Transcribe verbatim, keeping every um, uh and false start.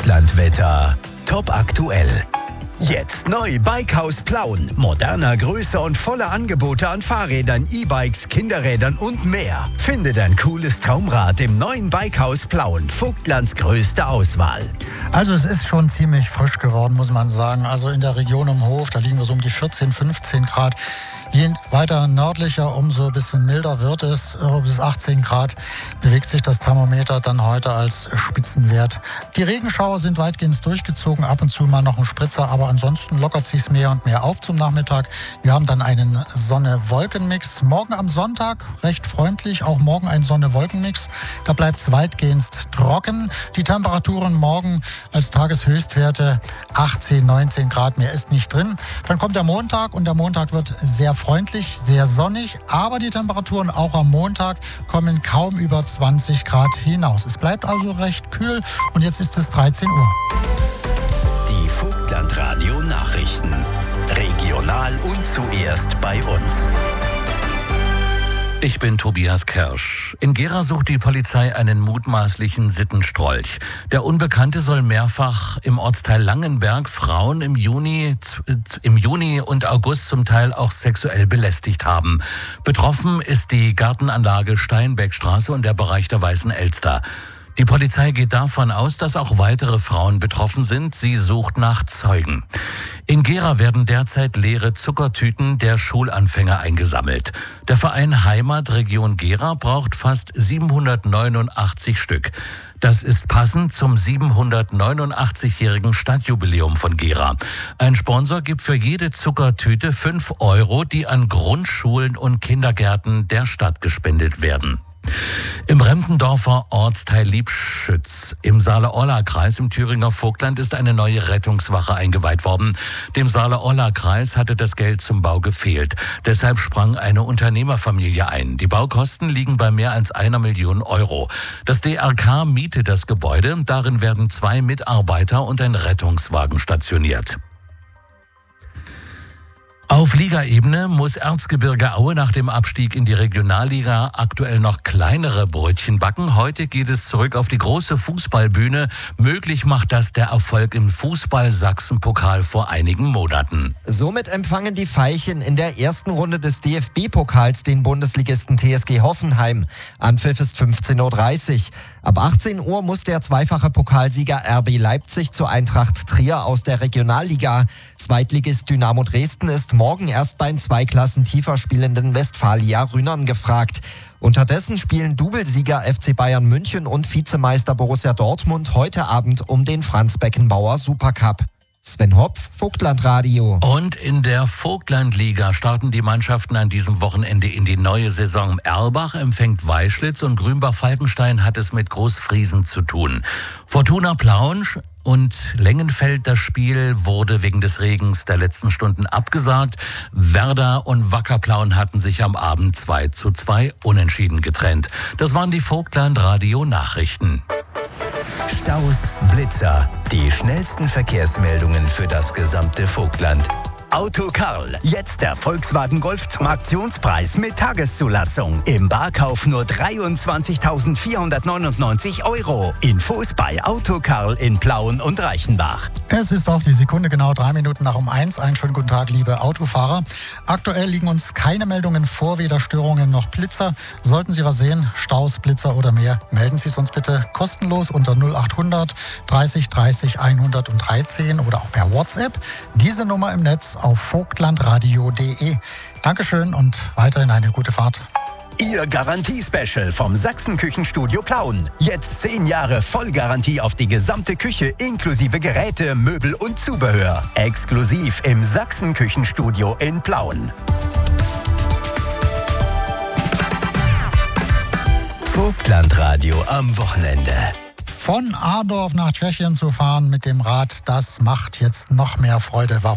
Vogtlandwetter. Top aktuell. Jetzt neu Bikehaus Plauen. Moderner, größer und voller Angebote an Fahrrädern, E-Bikes, Kinderrädern und mehr. Finde dein cooles Traumrad im neuen Bikehaus Plauen. Vogtlands größte Auswahl. Also es ist schon ziemlich frisch geworden, muss man sagen. Also in der Region um Hof, da liegen wir so um die vierzehn, fünfzehn Grad. Je weiter nördlicher, umso ein bisschen milder wird es. Bis achtzehn Grad bewegt sich das Thermometer dann heute als Spitzenwert. Die Regenschauer sind weitgehend durchgezogen, ab und zu mal noch ein Spritzer, aber ansonsten lockert sich es mehr und mehr auf zum Nachmittag. Wir haben dann einen Sonne-Wolken-Mix. Morgen am Sonntag recht freundlich, auch morgen ein Sonne-Wolken-Mix. Da bleibt es weitgehend trocken. Die Temperaturen morgen als Tageshöchstwerte achtzehn, neunzehn Grad, mehr ist nicht drin. Dann kommt der Montag und der Montag wird sehr freundlich, sehr sonnig, aber die Temperaturen auch am Montag kommen kaum über zwanzig Grad hinaus. Es bleibt also recht kühl und jetzt ist es dreizehn Uhr. Die Vogtlandradio Nachrichten. Regional und zuerst bei uns. Ich bin Tobias Kersch. In Gera sucht die Polizei einen mutmaßlichen Sittenstrolch. Der Unbekannte soll mehrfach im Ortsteil Langenberg Frauen im Juni, im Juni und August zum Teil auch sexuell belästigt haben. Betroffen ist die Gartenanlage Steinbeckstraße und der Bereich der Weißen Elster. Die Polizei geht davon aus, dass auch weitere Frauen betroffen sind. Sie sucht nach Zeugen. In Gera werden derzeit leere Zuckertüten der Schulanfänger eingesammelt. Der Verein Heimat Region Gera braucht fast siebenhundertneunundachtzig Stück. Das ist passend zum siebenhundertneunundachtzigjährigen Stadtjubiläum von Gera. Ein Sponsor gibt für jede Zuckertüte fünf Euro, die an Grundschulen und Kindergärten der Stadt gespendet werden. Im Rempendorfer Ortsteil Liebschütz im Saale-Orla-Kreis im Thüringer Vogtland ist eine neue Rettungswache eingeweiht worden. Dem Saale-Orla-Kreis hatte das Geld zum Bau gefehlt. Deshalb sprang eine Unternehmerfamilie ein. Die Baukosten liegen bei mehr als einer Million Euro. Das D R K mietet das Gebäude. Darin werden zwei Mitarbeiter und ein Rettungswagen stationiert. Auf Ligaebene muss Erzgebirge Aue nach dem Abstieg in die Regionalliga aktuell noch kleinere Brötchen backen. Heute geht es zurück auf die große Fußballbühne. Möglich macht das der Erfolg im Fußball-Sachsen-Pokal vor einigen Monaten. Somit empfangen die Veilchen in der ersten Runde des D F B-Pokals den Bundesligisten T S G Hoffenheim. Anpfiff ist fünfzehn Uhr dreißig. Ab achtzehn Uhr muss der zweifache Pokalsieger R B Leipzig zur Eintracht Trier aus der Regionalliga. Zweitligist Dynamo Dresden ist morgen erst bei zwei Klassen tiefer spielenden Westfalia Rhynern gefragt. Unterdessen spielen Doublesieger F C Bayern München und Vizemeister Borussia Dortmund heute Abend um den Franz-Beckenbauer Supercup. Sven Hopf, Vogtlandradio. Und in der Vogtlandliga starten die Mannschaften an diesem Wochenende in die neue Saison. Erlbach empfängt Weischlitz und Grünbach-Falkenstein hat es mit Großfriesen zu tun. Fortuna Plauen und Lengenfeld, das Spiel wurde wegen des Regens der letzten Stunden abgesagt. Werder und Wacker Plauen hatten sich am Abend zwei zu zwei unentschieden getrennt. Das waren die Vogtlandradio Nachrichten. Staus, Blitzer, die schnellsten Verkehrsmeldungen für das gesamte Vogtland. Auto Karl, jetzt der Volkswagen Golf zum Aktionspreis mit Tageszulassung. Im Barkauf nur dreiundzwanzigtausendvierhundertneunundneunzig Euro. Infos bei Auto Karl in Plauen und Reichenbach. Es ist auf die Sekunde genau drei Minuten nach um eins. Einen schönen guten Tag, liebe Autofahrer. Aktuell liegen uns keine Meldungen vor, weder Störungen noch Blitzer. Sollten Sie was sehen, Staus, Blitzer oder mehr, melden Sie es uns bitte kostenlos unter null achthundert dreißig dreißig hundertdreizehn oder auch per WhatsApp. Diese Nummer im Netz auf vogtlandradio punkt de. Dankeschön und weiterhin eine gute Fahrt. Ihr Garantie-Special vom Sachsen-Küchenstudio Plauen. Jetzt zehn Jahre Vollgarantie auf die gesamte Küche inklusive Geräte, Möbel und Zubehör. Exklusiv im Sachsen-Küchenstudio in Plauen. Vogtlandradio am Wochenende. Von Adorf nach Tschechien zu fahren mit dem Rad, das macht jetzt noch mehr Freude. Warum?